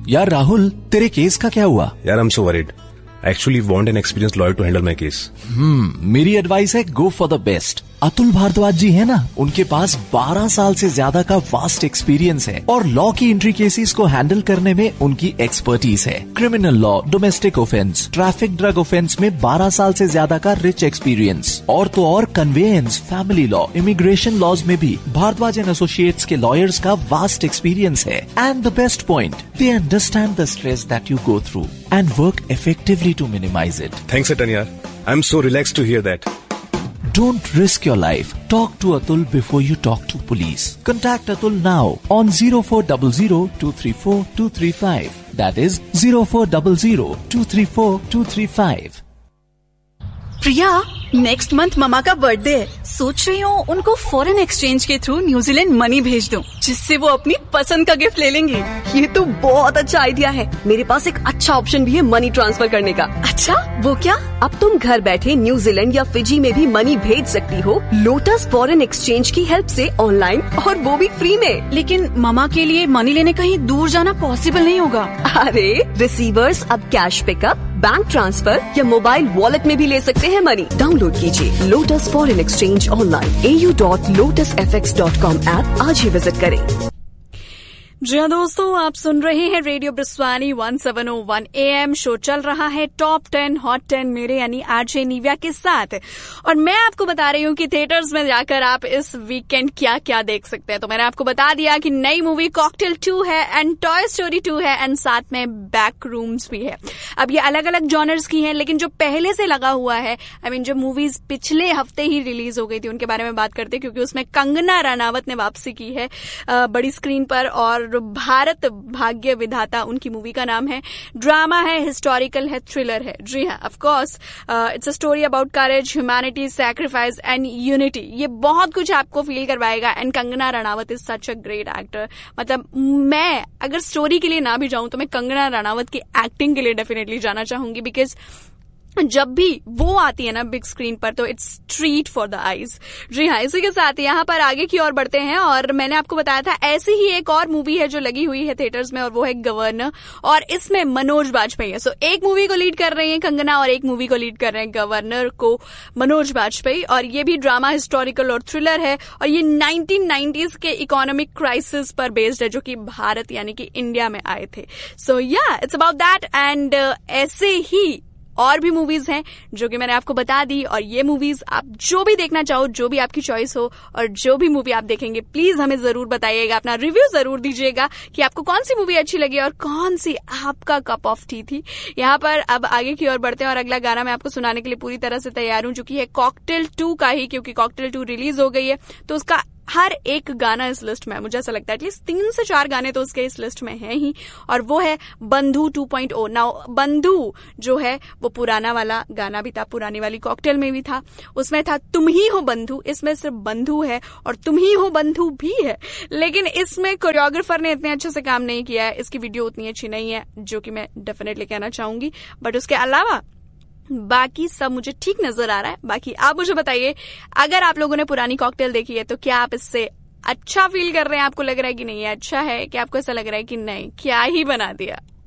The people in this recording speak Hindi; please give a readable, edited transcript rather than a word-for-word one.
यार राहुल, तेरे केस का क्या हुआ? यार, I'm so worried. I actually want an experienced lawyer to handle my case. मेरी एडवाइस है go for the best. Atul Bhardwaj जी है ना, उनके पास 12 साल से ज्यादा का वास्ट एक्सपीरियंस है और लॉ की एंट्री केसेस को हैंडल करने में उनकी एक्सपर्टीज है। Criminal law, domestic offence, traffic, drug offence में 12 साल से ज्यादा का रिच एक्सपीरियंस। और तो और conveyance, family law, immigration laws में भी भारद्वाज एंड एसोसिएट्स के लॉयर्स का वास्ट एक्सपीरियंस है। And the best point, they understand the stress that you go through and work effectively to minimize it. Thanks, Atanya. I'm so relaxed to hear that. Don't risk your life. Talk to Atul before you talk to police. Contact Atul now on 0400-234-235. That is 0400-234-235. Priya, next month mama का बर्थडे है। सोच रही हूँ उनको फॉरेन एक्सचेंज के थ्रू न्यूजीलैंड मनी भेज दूँ, जिससे वो अपनी पसंद का गिफ्ट ले लेंगे। ये तो बहुत अच्छा आइडिया है। मेरे पास एक अच्छा ऑप्शन भी है मनी ट्रांसफर करने का। अच्छा, वो क्या? अब तुम घर बैठे न्यूजीलैंड या फिजी में भी मनी भेज सकती हो लोटस फॉरेन एक्सचेंज की हेल्प से ऑनलाइन, और वो भी फ्री में। लेकिन ममा के लिए मनी लेने कहीं दूर जाना पॉसिबल नहीं होगा। अरे, रिसीवर्स अब कैश पिकअप, बैंक ट्रांसफर या मोबाइल वॉलेट में भी ले सकते हैं मनी। डाउनलोड कीजिए lotus foreign exchange online au.lotusfx.com app आज ही विजिट करें। जी हाँ दोस्तों, आप सुन रहे हैं रेडियो ब्रिस्वानी 1701 AM। शो चल रहा है टॉप 10 हॉट 10 मेरे यानी आरजे निव्या के साथ, और मैं आपको बता रही हूँ कि थिएटर्स में जाकर आप इस वीकेंड क्या क्या देख सकते हैं। तो मैंने आपको बता दिया कि नई मूवी कॉकटेल 2 है एंड टॉय स्टोरी 2 है एंड साथ में बैक रूम्स भी है। अब ये अलग अलग जॉनर्स की हैं, लेकिन जो पहले से लगा हुआ है, जो मूवीज पिछले हफ्ते ही रिलीज हो गई थी, उनके बारे में बात करते हैं, क्योंकि उसमें कंगना रनावत ने वापसी की है बड़ी स्क्रीन पर, और भारत भाग्य विधाता उनकी मूवी का नाम है। ड्रामा है, हिस्टोरिकल है, थ्रिलर है। जी हाँ, of course it's a story about courage, humanity, sacrifice and unity. ये बहुत कुछ आपको फील करवाएगा and Kangana Ranaut is such a great actor. मतलब मैं अगर स्टोरी के लिए ना भी जाऊं तो मैं कंगना रनावत की एक्टिंग के लिए डेफिनेटली जाना चाहूंगी, बिकॉज जब भी वो आती है ना बिग स्क्रीन पर तो it's treat for the eyes. जी हाँ, इसी के साथ यहाँ पर आगे की ओर बढ़ते हैं, और मैंने आपको बताया था ऐसी ही एक और मूवी है जो लगी हुई है थिएटर्स में, और वो है गवर्नर, और इसमें मनोज बाजपेयी है। सो एक मूवी को लीड कर रही है कंगना और एक मूवी को लीड कर रहे हैं गवर्नर को मनोज बाजपेयी, और ये भी ड्रामा, हिस्टोरिकल और थ्रिलर है, और ये 1990s के इकोनॉमिक क्राइसिस पर बेस्ड है, जो कि भारत यानी कि इंडिया में आए थे। सो या इट्स अबाउट दैट, एंड ऐसे ही और भी मूवीज हैं जो कि मैंने आपको बता दी, और ये मूवीज आप जो भी देखना चाहो, जो भी आपकी चॉइस हो, और जो भी मूवी आप देखेंगे प्लीज हमें जरूर बताइएगा, अपना रिव्यू जरूर दीजिएगा कि आपको कौन सी मूवी अच्छी लगी और कौन सी आपका कप ऑफ टी थी। यहाँ पर अब आगे की ओर बढ़ते हैं, और अगला गाना मैं आपको सुनाने के लिए पूरी तरह से तैयार हूं, जो कि है कॉकटेल 2 का ही, क्योंकि कॉकटेल 2 रिलीज हो गई है तो उसका हर एक गाना इस लिस्ट में, मुझे ऐसा लगता है एटलीस्ट 3 से 4 गाने तो उसके इस लिस्ट में हैं ही, और वो है बंधु 2.0। नाउ बंधु जो है वो पुराना वाला गाना भी था, पुरानी वाली कॉकटेल में भी था, उसमें था तुम ही हो बंधु, इसमें सिर्फ बंधु है और तुम ही हो बंधु भी है, लेकिन इसमें कोरियोग्राफर ने इतने अच्छे से काम नहीं किया है, इसकी वीडियो उतनी अच्छी नहीं है, जो कि मैं डेफिनेटली कहना चाहूंगी, बट उसके अलावा बाकी सब मुझे ठीक नजर आ रहा है। बाकी आप मुझे बताइए, अगर आप लोगों ने पुरानी कॉकटेल देखी है तो क्या आप इससे अच्छा फील कर रहे हैं, आपको लग रहा है कि नहीं अच्छा है, कि आपको ऐसा लग रहा है कि नहीं क्या ही बना दिया।